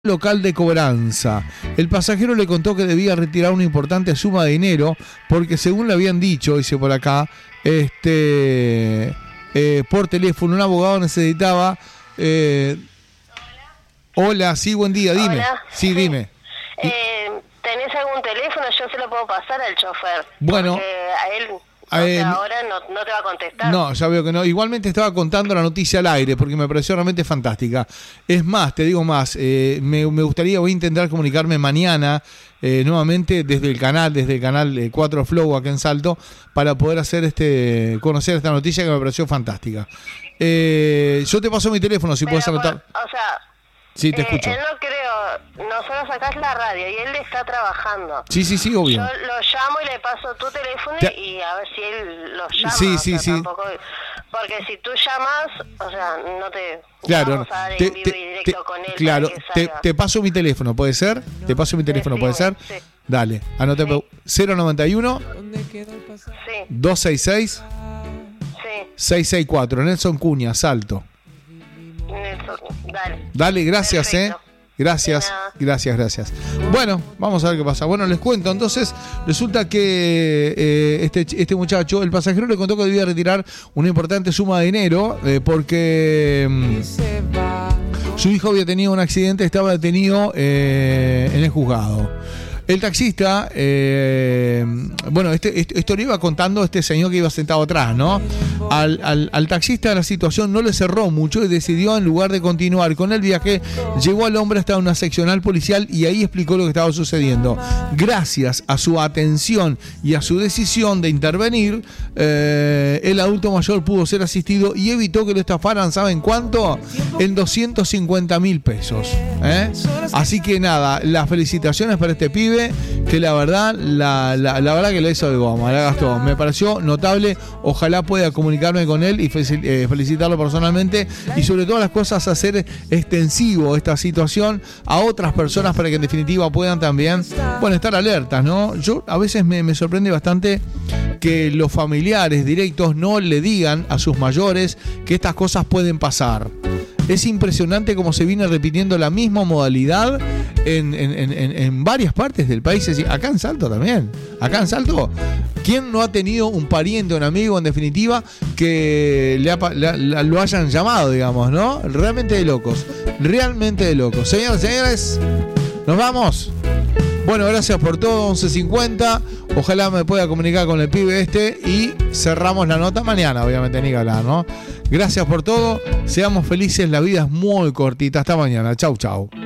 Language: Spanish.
local de cobranza. El pasajero le contó que debía retirar una importante suma de dinero porque según le habían dicho, dice por acá, por teléfono, un abogado necesitaba... Hola, sí, buen día, dime. Hola. Sí, dime. ¿Tenés algún teléfono? Yo se lo puedo pasar al chofer. Bueno. A él... ahora no te va a contestar. No, ya veo que no. Igualmente estaba contando la noticia al aire porque me pareció realmente fantástica. Es más, te digo más, me gustaría, voy a intentar comunicarme mañana nuevamente desde el canal 4 Flow acá en Salto para poder hacer conocer esta noticia que me pareció fantástica. Yo te paso mi teléfono si puedes anotar. O sea... Sí, te escucho. Él no creo, nosotros acá es la radio y él está trabajando. Sí, obvio. Yo lo llamo y le paso tu teléfono y a ver si él lo llama. Sí. Tampoco, porque si tú llamas, o sea, no te claro, vamos a dar en vivo y directo con él. Claro, te paso mi teléfono, ¿puede ser? Te paso mi teléfono, ¿puede ser? Sí. Dale, anote 091 266 664, Nelson Cuña, Salto. Dale, gracias. Perfecto. Gracias. Bueno, vamos a ver qué pasa. Bueno, les cuento, entonces, resulta que este muchacho, el pasajero le contó que debía retirar una importante suma de dinero porque su hijo había tenido un accidente, estaba detenido en el juzgado. El taxista, esto lo iba contando este señor que iba sentado atrás, ¿no? Al taxista la situación no le cerró mucho y decidió, en lugar de continuar con el viaje, llevó al hombre hasta una seccional policial y ahí explicó lo que estaba sucediendo. Gracias a su atención y a su decisión de intervenir, el adulto mayor pudo ser asistido y evitó que lo estafaran, ¿saben cuánto? En 250.000 pesos. Así que nada, las felicitaciones para este pibe, que la verdad que lo hizo de goma, la gastó. Me pareció notable. Ojalá pueda comunicarme con él y felicitarlo personalmente y sobre todas las cosas hacer extensivo esta situación a otras personas para que en definitiva puedan también, estar alertas, ¿no? Yo a veces me sorprende bastante que los familiares directos no le digan a sus mayores que estas cosas pueden pasar. Es impresionante cómo se viene repitiendo la misma modalidad en varias partes del país. Es decir, acá en Salto también. Acá en Salto, ¿quién no ha tenido un pariente, un amigo, en definitiva, que lo hayan llamado, digamos, ¿no? Realmente de locos. Señores, señores, nos vamos. Bueno, gracias por todo, 11:50. Ojalá me pueda comunicar con el pibe y cerramos la nota mañana, obviamente, ni que hablar, ¿no? Gracias por todo, seamos felices, la vida es muy cortita. Hasta mañana, chau.